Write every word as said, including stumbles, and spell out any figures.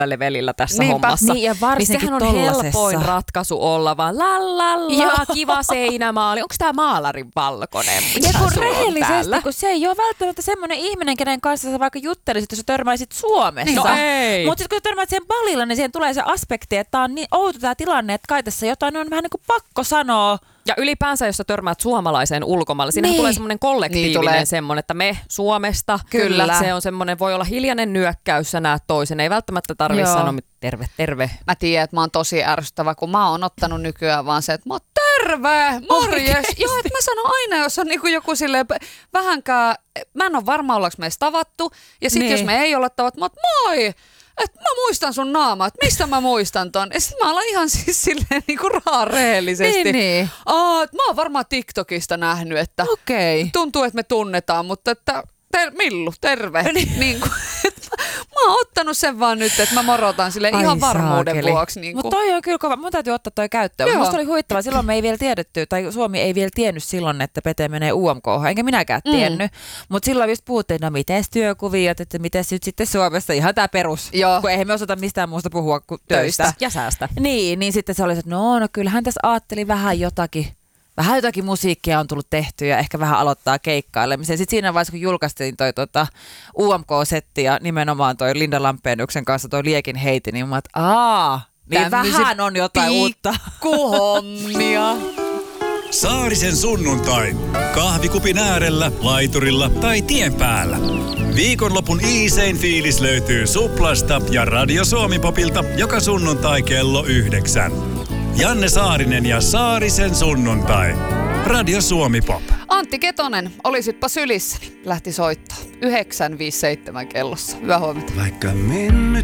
levelillä tässä Niinpä. hommassa. Niin ja varsinkin niin sehän on tollasessa. helpoin ratkaisu olla vaan lallalla, kiva seinämaali. Onko tämä maalarin valkoinen? Ja kun rehellisesti, kun se ei ole välttämättä semmoinen ihminen, kenen kanssa sä vaikka juttelisit, jos sä törmäisit Suomessa. No ei. Mutta sitten kun sä törmäät siihen Balilla, niin siihen tulee se aspekti, että tää on niin outo tää tilanne, että kai tässä jotain on vähän niin kuin pakko sanoa. Ja ylipäänsä, jos sä törmäät suomalaiseen ulkomaille, siinähän Niin. tulee semmoinen kollektiivinen Niin semmoinen, että me Suomesta, Kyllä. se on semmoinen, voi olla hiljainen nyökkäys, sä näet toisen, ei välttämättä tarvitse Joo. sanoa terve, terve. Mä tiedän, että mä oon tosi ärsyttävä, kun mä oon ottanut nykyään vaan se, että mä oon terve, morjes. Joo, että mä sanon aina, jos on niinku joku silleen vähänkään, mä en ole varma, ollaanko me edes tavattu. Ja sit Niin. jos me ei olla tavattu, mä oon, moi! Että mä muistan sun naamaa, että mistä mä muistan ton. Ja sit mä alan ihan siis silleen niinku raan rehellisesti. Niin, niin. Aa, mä oon varmaan TikTokista nähnyt, että Okei. tuntuu, että me tunnetaan, mutta että ter- Millu, terve. niin kuin, että mä, mä oon ottanut sen vaan nyt, että mä morotan sille Ai ihan varmuuden saakeli. vuoksi. Niin Mutta toi on kyllä kova. Mun täytyy ottaa toi käyttöön. Joo. Musta oli huittava. Silloin me ei vielä tiedetty, tai Suomi ei vielä tiennyt silloin, että Pete menee U M K:han, enkä minäkään Mm. tiennyt. Mutta silloin just puhuttiin, no mites työkuviot, että mites nyt sitten Suomessa. Ihan tää perus. Joo. Kun eihän me osata mistään muusta puhua kuin töistä. Töistä ja säästä. Niin, niin sitten se oli se, että no, no kyllähän tässä ajatteli vähän jotakin. Vähän jotakin musiikkia on tullut tehty ja ehkä vähän aloittaa keikkailemisen. Sitten siinä vaiheessa, kun julkaistiin toi tota, U M K-setti ja nimenomaan toi Linda Lampeenyksen kanssa toi Liekin heiti, niin mä oon, että aah, niin Tämmöiset vähän on jotain uutta. pikkuhommia. Saarisen sunnuntai. Kahvikupin äärellä, laiturilla tai tien päällä. Viikonlopun iisein fiilis löytyy Suplasta ja Radio Suomi-popilta joka sunnuntai kello yhdeksän. Janne Saarinen ja Saarisen sunnuntai. Radio Suomi-pop. Antti Ketonen, olisitpa sylissäni, lähti soittaa. yhdeksän viisikymmentäseitsemän kellossa. Hyvää huomenta. Vaikka mennyt